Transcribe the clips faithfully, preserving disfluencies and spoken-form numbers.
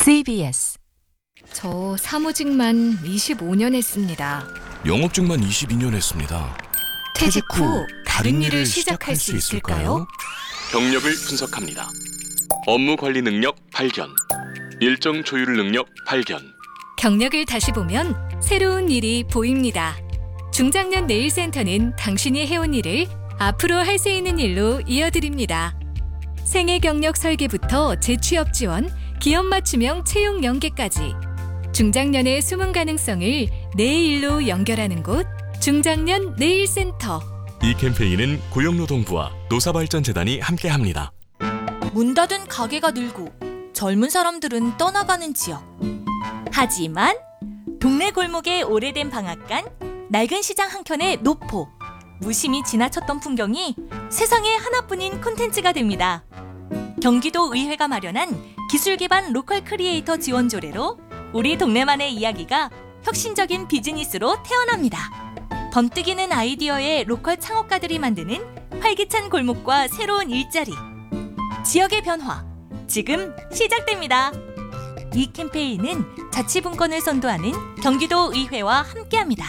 씨비에스. 저 사무직만 이십오 년 했습니다. 영업직만 이십이 년 했습니다. 퇴직 후 다른 일을 시작할 수 있을까요? 경력을 분석합니다. 업무 관리 능력 발견, 일정 조율 능력 발견. 경력을 다시 보면 새로운 일이 보입니다. 중장년 네일센터는 당신이 해온 일을 앞으로 할 수 있는 일로 이어드립니다. 생애 경력 설계부터 재취업 지원, 기업 맞춤형 채용 연계까지 중장년의 숨은 가능성을 내 일로 연결하는 곳, 중장년 네일센터. 이 캠페인은 고용노동부와 노사발전재단이 함께합니다. 문 닫은 가게가 늘고 젊은 사람들은 떠나가는 지역. 하지만 동네 골목의 오래된 방앗간, 낡은 시장 한켠의 노포, 무심히 지나쳤던 풍경이 세상에 하나뿐인 콘텐츠가 됩니다. 경기도 의회가 마련한 기술 기반 로컬 크리에이터 지원 조례로 우리 동네만의 이야기가 혁신적인 비즈니스로 태어납니다. 번뜩이는 아이디어의 로컬 창업가들이 만드는 활기찬 골목과 새로운 일자리. 지역의 변화, 지금 시작됩니다. 이 캠페인은 자치분권을 선도하는 경기도 의회와 함께합니다.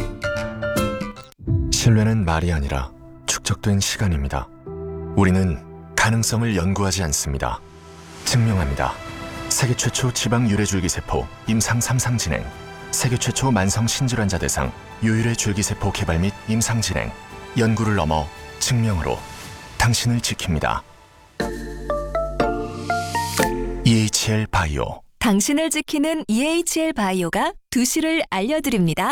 신뢰는 말이 아니라 축적된 시간입니다. 우리는 가능성을 연구하지 않습니다. 증명합니다. 세계 최초 지방 유래줄기세포 임상 삼 상 진행, 세계 최초 만성 신질환자 대상 유유래 줄기세포 개발 및 임상 진행, 연구를 넘어 증명으로 당신을 지킵니다. 이에이치엘 바이오. 당신을 지키는 이에이치엘 바이오가 두 시를 알려드립니다.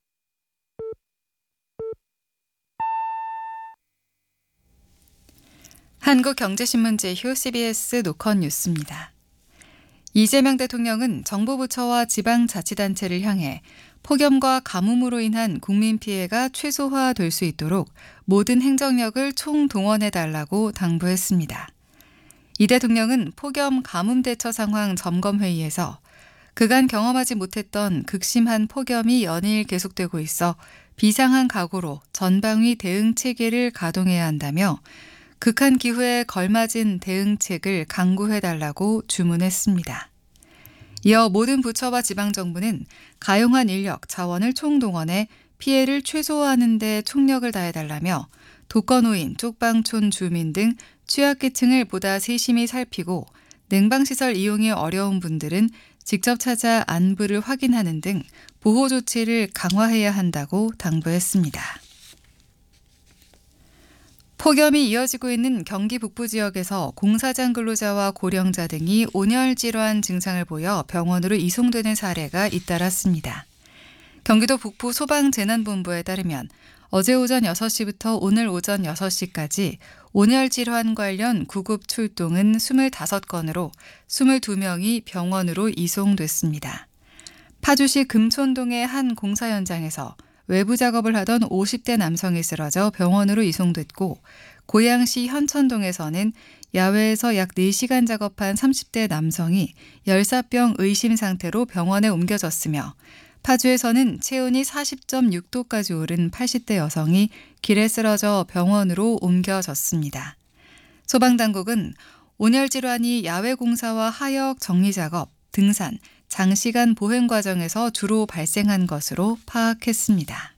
한국경제신문 제휴 씨비에스 노컷 뉴스입니다. 이재명 대통령은 정부 부처와 지방자치단체를 향해 폭염과 가뭄으로 인한 국민 피해가 최소화될 수 있도록 모든 행정력을 총동원해달라고 당부했습니다. 이 대통령은 폭염 가뭄 대처 상황 점검회의에서 그간 경험하지 못했던 극심한 폭염이 연일 계속되고 있어 비상한 각오로 전방위 대응 체계를 가동해야 한다며 극한 기후에 걸맞은 대응책을 강구해달라고 주문했습니다. 이어 모든 부처와 지방정부는 가용한 인력, 자원을 총동원해 피해를 최소화하는 데 총력을 다해달라며 독거노인, 쪽방촌 주민 등 취약계층을 보다 세심히 살피고 냉방시설 이용이 어려운 분들은 직접 찾아 안부를 확인하는 등 보호 조치를 강화해야 한다고 당부했습니다. 폭염이 이어지고 있는 경기 북부 지역에서 공사장 근로자와 고령자 등이 온열 질환 증상을 보여 병원으로 이송되는 사례가 잇따랐습니다. 경기도 북부 소방재난본부에 따르면 어제 오전 여섯 시부터 오늘 오전 여섯 시까지 온열 질환 관련 구급 출동은 이십오 건으로 이십이 명이 병원으로 이송됐습니다. 파주시 금촌동의 한 공사 현장에서 외부 작업을 하던 오십 대 남성이 쓰러져 병원으로 이송됐고, 고양시 현천동에서는 야외에서 약 네 시간 작업한 삼십 대 남성이 열사병 의심 상태로 병원에 옮겨졌으며, 파주에서는 체온이 사십 점 육 도까지 오른 팔십 대 여성이 길에 쓰러져 병원으로 옮겨졌습니다. 소방당국은 온열 질환이 야외 공사와 하역 정리 작업, 등산, 장시간 보행 과정에서 주로 발생한 것으로 파악했습니다.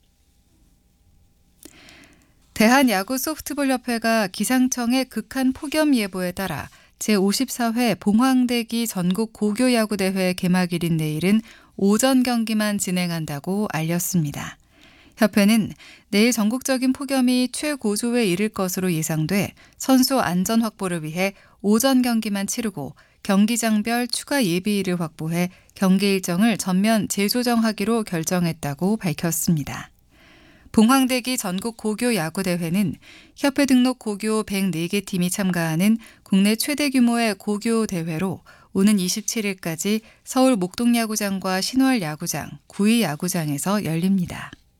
대한야구소프트볼협회가 기상청의 극한 폭염 예보에 따라 제오십사 회 봉황대기 전국 고교야구대회 개막일인 내일은 오전 경기만 진행한다고 알렸습니다. 협회는 내일 전국적인 폭염이 최고조에 이를 것으로 예상돼 선수 안전 확보를 위해 오전 경기만 치르고 경기장별 추가 예비일을 확보해 경기 일정을 전면 재조정하기로 결정했다고 밝혔습니다. 봉황대기 전국 고교 야구대회는 협회 등록 고교 백사 개 팀이 참가하는 국내 최대 규모의 고교 대회로 오는 이십칠 일까지 서울 목동야구장과 신월야구장, 구의야구장에서 열립니다.